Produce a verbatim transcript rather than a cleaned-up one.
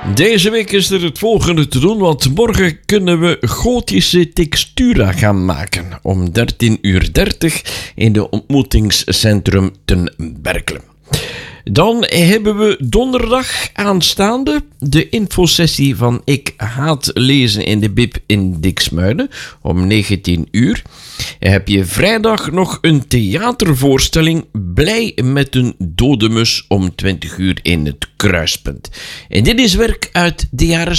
Deze week is er het volgende te doen, want morgen kunnen we gotische textura gaan maken om dertien uur dertig in de ontmoetingscentrum ten Berkelen. Dan hebben we donderdag aanstaande de infosessie van Ik haat lezen in de Bib in Diksmuiden om negentien uur. Heb je vrijdag nog een theatervoorstelling Blij met een dode mus om twintig uur in het Kruispunt. En dit is werk uit de jaren